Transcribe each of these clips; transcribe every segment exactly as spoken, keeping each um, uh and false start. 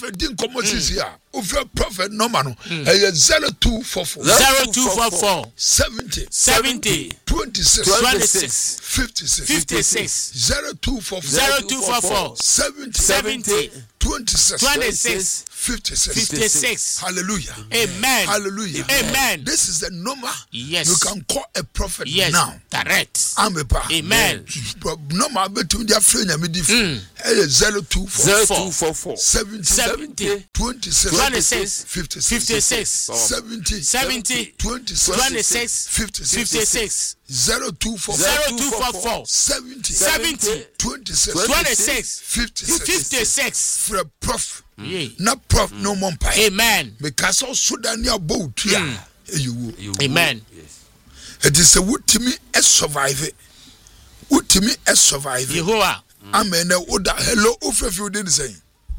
me din komo sisi a. Ofre prophet number no. Eh zero two four four zero two four four seventy seventy twenty-six twenty-six fifty-six fifty-six zero two four four zero two four four seventy seventy twenty-six twenty-six fifty-six fifty-six. Hallelujah. Amen. Hallelujah. Amen. This is the number. Yes. You can call a prophet yes. now. Correct. Amepa. Amen. Number between their friend and me different. zero two four four seventy seventy twenty-six twenty-six fifty-six fifty-six seventy seventy twenty-six twenty-six fifty-six fifty-six zero two four zero two four four seventy seventy twenty-six twenty-six fifty-six fifty-six. for a prof. Yeah. Not prof no more pie. Amen. Because also Sudania boat here. You Amen. It is a wood to me a survivor. Wood to me a survivor. Yehovah. Amen. Hello, Ufre, you didn't say.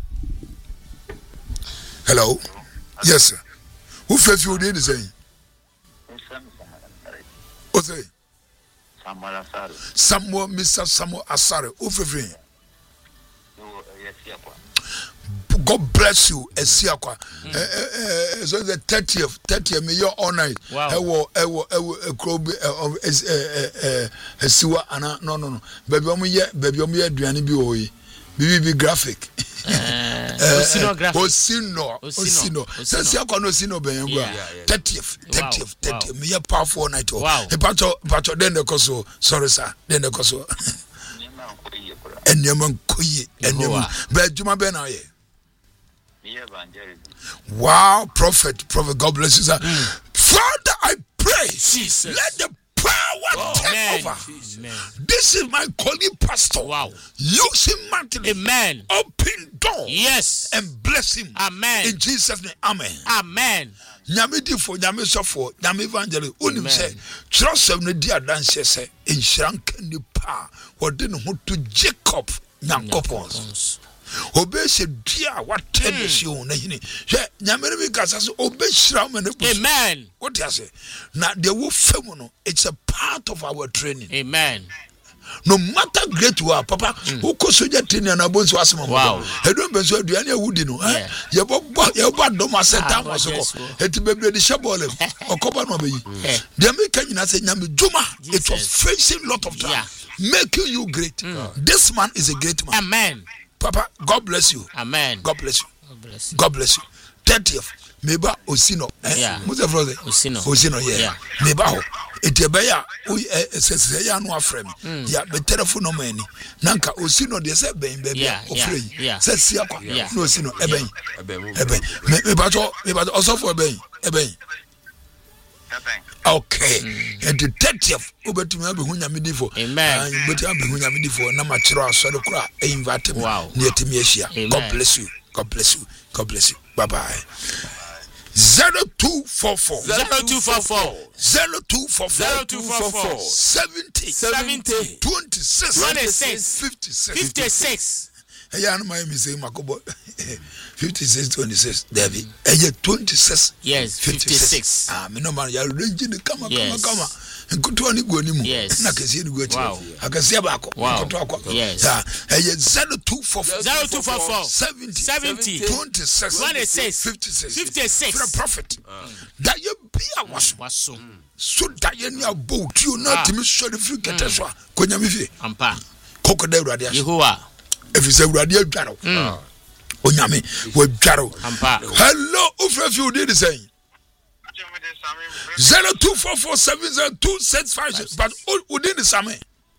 Hello. Yes, sir. Ufre, you didn't say. What say? Samuel, Mister Samuel Asare. Ufre. God bless you. Esiakwa. Eh eh so the thirtieth, thirtieth me your all night. Ewo ewo ewo ekrobi eh eh esiwa ana no no no. Baby omo ye baby omo ye aduane bi oyi. Bibi bi graphic. Eh Osino graphic. Osino. Osino. Esiakwa no Osino ben ngwa. thirtieth, thirtieth, thirtieth me ye powerful night. E pacho pacho den de koso. Sorry sir. Den de koso. Enyeman koyi enyeman. Ba juma ben na ye. Wow, prophet, prophet, God bless you, sir. Mm. Father, I pray, Jesus. Let the power oh, take amen. Over. Amen. This is my calling, pastor. Wow. Use him mightily. Amen. Open door. Yes. And bless him. Amen. In Jesus' name, amen. Amen. Nyame di for nyame so for nyame evangelist onim say trust of no di adanse say enhranka nipa wode ne ho to Jacob Nyankopons obeshe dia watende si on na hini hwe nyame bi kasa so obeshira ma ne busu amen what you say na the wo fam no it's a part of our training amen no matter great we are papa who ko soja training na bonso asema wow edon benso aduane awudi no eh ye bo ye bo dom aseta mo so ko eti bebre di shabole okoba no bayi dem ka nyina se nyame juma it was facing lot of time making you great mm. This man is a great man amen papa God bless you amen God bless you God bless you God bless you thirtieth meba osino eh muze froze osino osino yeah meba ho etiebeya o sese ya no afrem ya be telephone no mani nanka osino de se ben be bia ofrei sese akwa no osino eben eben meba to meba to osofo eben eben okay mm. And the thirtieth obetumi abehu nyame difo amen obetumi abehu nyame difo na machiro asore kura e invite me na yetimi ahia God bless you God bless you God bless you bye bye zero two four four zero two four four zero two four four zero two four four seventy seventy twenty-six twenty-six fifty-six fifty-six hey ya no my me say makobo fifty-six twenty-six David eh twenty-six yes fifty-six ah me no man ya range ni kama kama kama nkuto ani go ni mu na kesi ni go ti akasi ba ko nkuto akwa ya eh zero two four four zero two four four seventy seventy twenty-six twenty-six fifty-six fifty-six for a prophet that you be a waso waso so that you ni about you not to me so the free keteswa ko nyame fie ampa kokoda urade aso Yehovah efise urade adwaro onyame wadwaro hello ufrefi udi the same zero two four four seven zero two six five but udi the same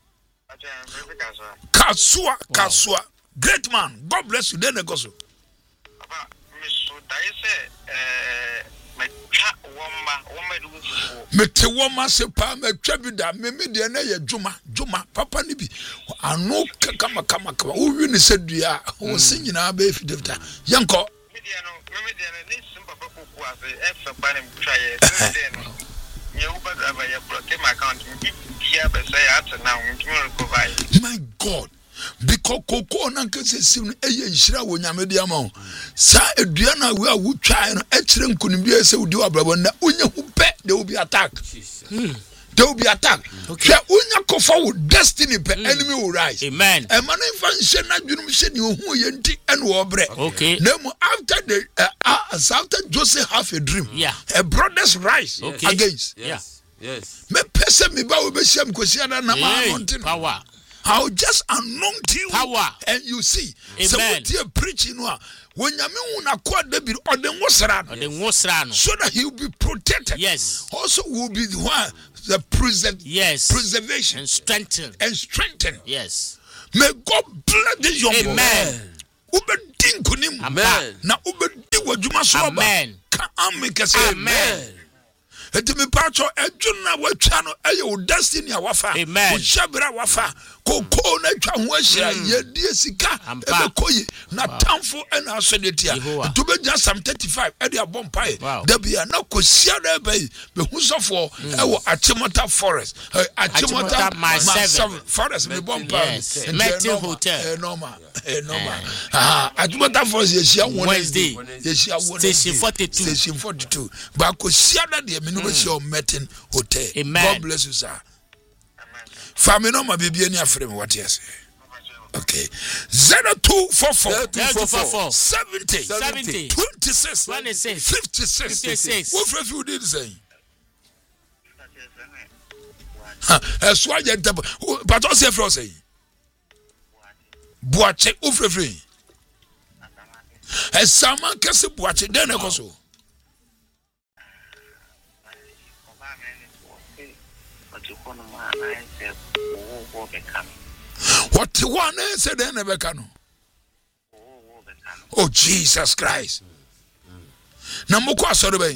kasua kasua great man God bless you then go so papa me so dai say eh me twa woma woma du me te woma se pa me twa bi da me me de na ye dwuma dwuma papa ni bi anu kama kama kama wo wi ni se dua wo se nyina ba fi defta yanko me de no me de no ni sim papa koku ase e fa pa ni twa ye de no ye u ba da ba ye block my account mi bia be say at now mi ko buy my God because koko na nkese sim eye nhira wo nyame de ama ho sa edua na we awu twa no e kire nkunimbi ese udi abrabo na onye hu pe de obi attack hmm there will be attack. Okay. Unya kofa with destiny pe enemy will rise. Amen. E man infan she na dwunum she ni ohu ye nti ene wo bre. Okay. Nemo after the uh, uh, after Joseph have a dream. Yeah. A brothers rise Okay. against. Yes. Yes. Me pese me ba we be sham kosi ada na ma Hey, anointing. power. I'll just anoint you. Power. And you see. Amen. So what you preaching no when you mean una kwa David or the Mosra The Ngosrano. so that he will be protected. Yes. Also will be the one the preserve Yes. preservation And strengthen. and strengthen. Yes. May God bless this young boy. Amen. Ube din kunim. Amen. Na ube di wajuma so aba. Amen. Ka ame kase. Amen. Eti mi pacho edwun na watwa no eye wo destiny a wafa. Amen. Wo hyabra wafa. Koko na twa ho ahia ye die sika Ampa. ebe koyi na tamfo na asodetia. Yehowa. To be just Psalm thirty-five e dey abom pae. Wow. Da bia na kosia da be be hu sofo e wo Achimota forest. Eh, Achimota Achimota my seven. forest me bom pae. Yes. Metin Hotel. Eh normal. Eh normal. Ah Achimota forest ye sia Wednesday. Ye sia Station forty-two. Station forty-two. Ba kosia da de me no be sia Metin Hotel. Amen. God bless you, sir. Family no ma bibi ani afre me what yes. Okay. zero two four four Zero two four four. seventy Seventy. twenty-six Twenty-six. fifty-six Fifty-six. What if you did say? Eh so I get but what say for say? Boache ofrefre. Eh sama kese boache den e ko so. What one said then Nebekano? Oh Jesus Christ. Namoko asorebe.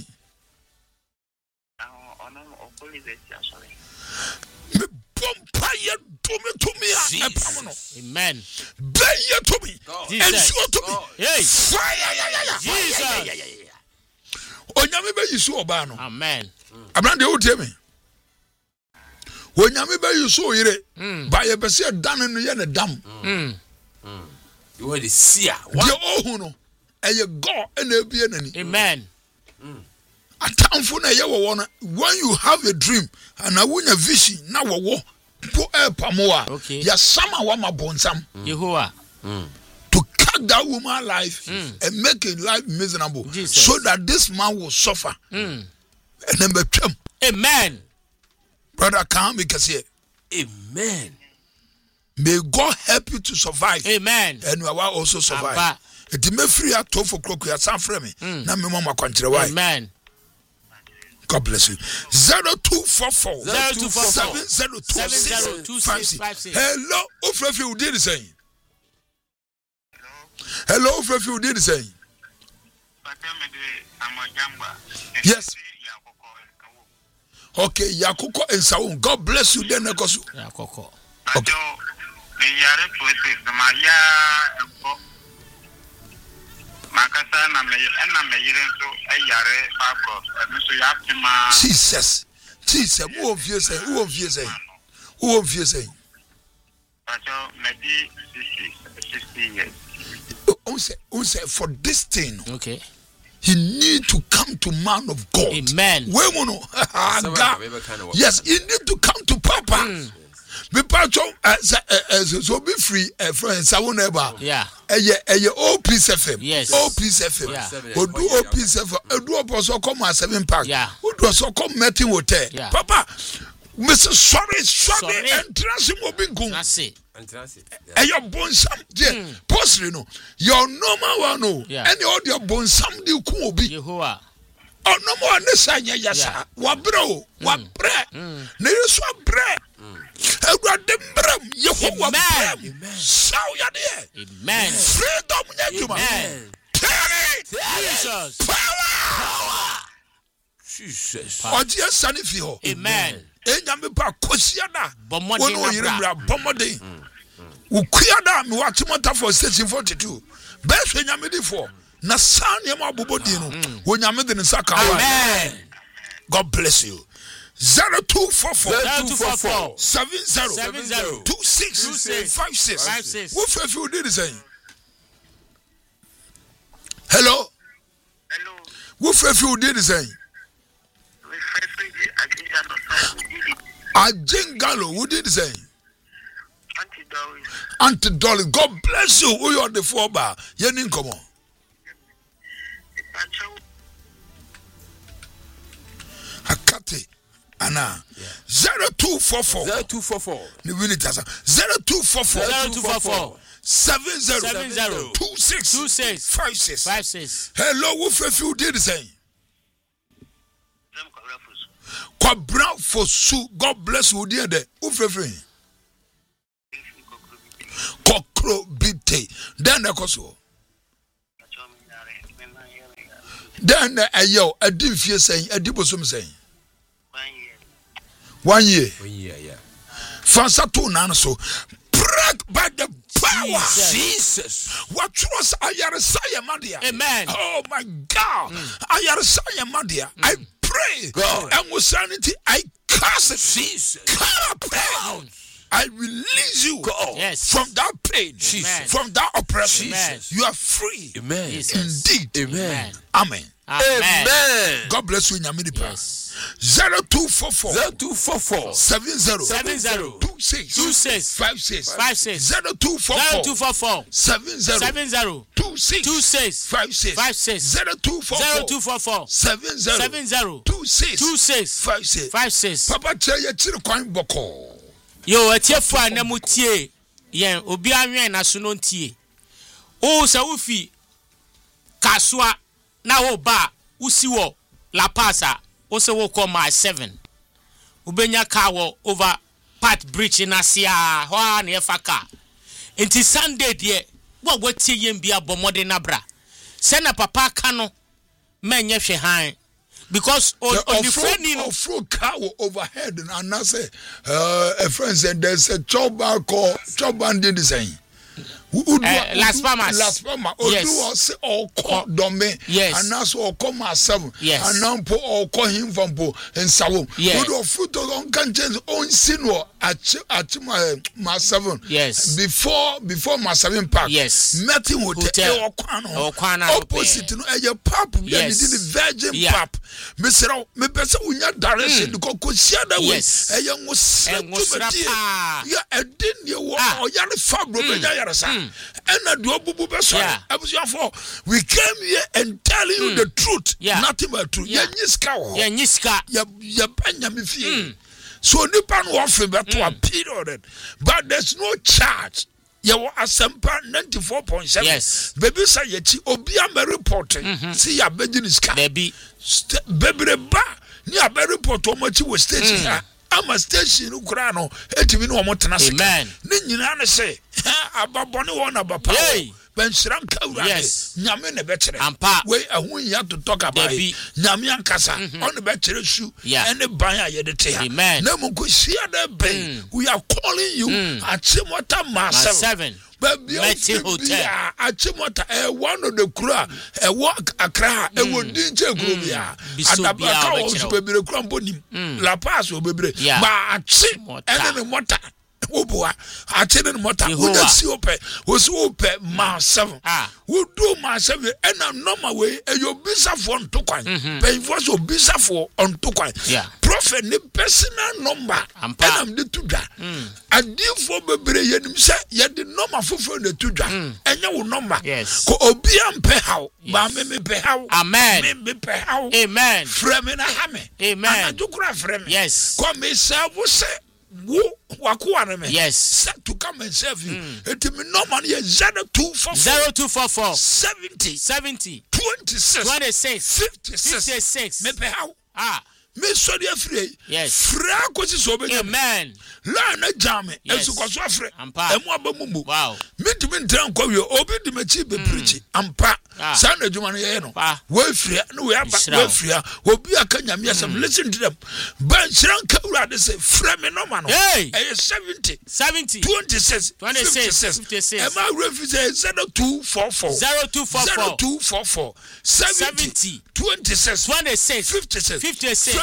Me bompa ye to me to me a pamono. Amen. Ben ye to me. And Jesus. so to me. Hey. Fire ya ya ya. Jesus. Onyame be yisu oba no. Amen. Abrande wo tie me. Onyame be yisu oyire. Ba ye pese dan no ye ne dam. Mm. You want to see ya. De ohu no. Eye God na ebie nani. Amen. Atamfo na ye wo no when you have a dream and a wunya vision na wo wo po e pamoa. Okay. Ya sama wa mabonsam. Yehowa. To cut that woman's life and make a life miserable. Jesus. So that this man will suffer. Mm. And then be twem. Amen. Brother can't make us here. Amen. May God help you to survive. Amen. And you will also survive. Abba. It may free at twelve o'clock. You are some frame. Na me mama country why. Amen. God bless you. Zero two four four Zero two four four. seven zero two Seven zero six two five six five six. six. Hello, Ofrefi, who did the same? Hello, Ofrefi, who did the same? Yes. Okay, Yakoko and Saun. God bless you. Then Nekosu. Yakoko. Okay. Jesus, Jesus. Who of you say? Who of you say? Who of you say? Maybe sixty years. Who say? Who say? For this thing, Okay. he need to come to man of God. Amen. Where mono? Yes, he need to come to Papa. Me pacho so be free friend Sawon Eba. Yeah. Eye eye O P C F M. Yes. O P C F M. Yeah. Odu O P C F M. Odu oposo come at seven park. Yeah. Odu so come meeting hotel. Yeah. Papa, Mister Sorry, sorry, Sorry. entrance mo bingu. That's it. And your bonsam there. Postry no. Your normal one no. Yeah. And all your bonsam di ku obi. Yehowa. Oh no more nesanya yasa. Wa bro, wa bre. Ne yeso bre. Everybody bram Yehowa bram. Sao ya de. Amen. Freedom nyaduma. Amen. Jesus. Power. Jesus. Oje sani fi ho. Amen. Enya me pa kosia da. Bomodin Wono na yire bra. bra bomodin. Ukuya da me wa Timota for station forty-two. Best enya me di for. Na san ye ma bobodin no. Wonya me de nsa ka wa. Amen. God bless you. Zero two four four Zero two four four. seven zero Seven zero. two six Two six. five six. Five six. What if you did the same? Hello. Hello. What if you did the same? Ajingalo, who did say? Auntie Doris. Auntie Dolly, God bless you. Who you on the four bar? Yenin come on. Akate. Anna. Zero two four four. Zero two four four. The winning Zero two four four. Zero two four four. Seven zero. Seven zero. Two six. Two six. Five six. Five six. Hello, who fefe you did say? Kwabra Fosu. God bless you, dear. Who fefe? Kokro bite. Then the koso. Then a yo, a dim fear saying, a dibosum saying. One year. One year, yeah. Fansa two nano break by the power. Jesus. Jesus. What was Ayaresaya Madia? Amen. Oh my God. Mm. Ayaresaya Madia. Mm. I pray. God. And with sanity, I curse it. Jesus. Come I release you God. Yes. from that pain, Jesus. from that oppression. Jesus. You are free. Amen. Jesus. Indeed. Amen. Amen. Amen. Amen. God bless you in your ministry. Yes. Zero two four four. Zero two four four. Seven zero. Seven zero. Two six. Two six. Five six. Five six. Zero two four Zero four. two four four. Seven zero. Seven zero. Two six. Two six. Five six. Five six. Zero two four four. Zero two four four. Seven zero. Seven zero. Two six. Two six. Five six. Five six. Papa tell you chiri kwan boko. Yo, etiefo anamu tie. Yen obi anwen na so no tie. O se wo fi kaswa na wo ba usi wo La Pasa o se wo ko my seven. Ubenya car wo over Pat Bridge in Asia ho na e fa car. Enti Sunday de wo wo tie yem bia bomode na bra. Se na papa ka no menye hwe han. Because on, on the friend you know of car overhead and I say uh, a friend said there's a job called job and did the same. Uh, Las Palmas. Las Palmas. Yes. Odu was all call Dome. Yes. And that's all call my seven. Yes. And now po all call him from po and Sawum. Yes. Odu fruit on conscience on sinwo at at my my seven. Yes. Before before my seven park. Yes. Nothing hotel. Kwano. Opposite no a pap. Yes. The virgin yeah. pap. Mister me pesa unya direction mm. ko ko sia da we. Yes. E ye ngosra tumati. Ya edin ye wo o yare fabro be ya yare sa. And do bubu be so. We came here and telling you mm. the truth. Yeah. Nothing but truth. Yeah. Ya nyiska wo. Ya nyiska. Ya ya banya me fie. So nipa no offer be to a period. But there's no charge. Ya wo asempa ninety-four point seven. Yes. Baby say ye chi obi am reporting. Mm-hmm. See ya be niska. Baby. Baby ba ni a be report o machi we station mm. ama station kura no etimi no mo tena sika. Amen. Ni nyina ne say ababone won abapa. Hey. Ben shran kawra. Yes. Nyame ne be kire. Ampa. We ehun ya to talk about it. Nyame ankasa on be kire shu ene ban a ye de te ha. Amen. Na mo ko sia da ben. We are calling you mm. Achimota Maseven. seven. Baby, hotel. Achimota, eh, one of the crew, a walk a cry, a would D J Grubia, and a back also baby the crumbling La Paz will be break. But Achimota, and then water. Oboa, Achin Mota, who does see open, was open Ma seven. Ah, who do Ma seven, and a normal way, and your bisa for on Tokai, paying for your bisa for on Tokai. Yeah, prophet, the personal number, and I'm the Tuja. And therefore, baby, you say, yet the number for the Tuja, and your number. Yes, go Obiam Pehau, Mammy Pehau, Amen, Pehau, Amen, Fremina Hammy, Amen, and you cry Frem. Yes, come, Miss say. Wo wakuwa me yes set to come and serve you it me no money zero two four four zero two four four seventy seventy twenty six twenty six fifty six fifty six me pe how ah me so dey free yes fra ko si so be amen la na jame esu ko so afre emu abamumu wow me di me ntran kwa we obi di me chi be preach ampa sa na djuma no ye no we free no we aba we free obi aka nyame asem listen to them ban shran ka urade say free me no ma no eh seventy seventy twenty six twenty six fifty six e ma refi say zero two four four zero two four four zero two four four seventy twenty six twenty six fifty six fifty six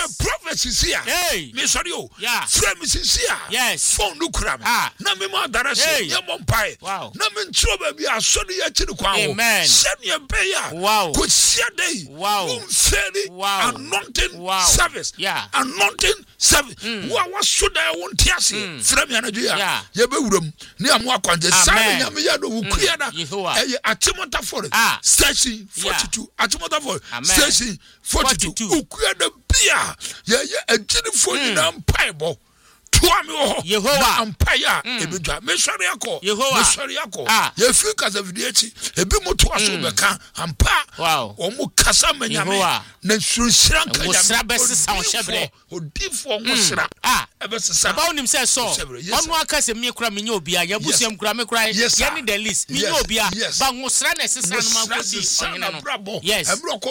prophet is here. Hey. Me sorry o. Yeah. Frame is here. Yes. Phone no kura me. Ah. Na me ma darase. Hey. Ye mo mpae. Wow. Na me ntro ba bi asori ya chiri kwa wo. Amen. Send ye be ya. Wow. Ko sia day. Wow. Unfairly. Wow. Anointing Wow. service. Yeah. Anointing service. Mm. Wo wa so da won tiase. Mm. Frame ya na ju ya. Yeah. Ye be wuram. Ni amu akwanje sa nya me ya do wukuya na. Yehowa. Eye Atimota Forest. Ah. Station forty-two. Atimota Forest. Amen. Station forty-two. Ukuya na bia. Ye ye agini fo ni na mpaibo. Tuwa mi wo. Yehowa. Na mpaya ebedwa. Me sori akọ. Yehowa. Me sori akọ. Ah. Ye fi kasa vidieti. Ebi mo to aso beka. Ampa. Wow. Omo kasa manyame. Yehowa. Na nsura nka Wo sra besesa wo hyebre. Odifo mo sra. Ah. Ebesesa. Ba wonim say so. Yes, Onu aka se me kura me nya obia. Ya busuam kura me kura. Yes, sir. Ya ni the list. Me nya Yes, obia. yes. Ba wo sra na esesa no ma kodi onye no. Brabo. Yes. Emro ko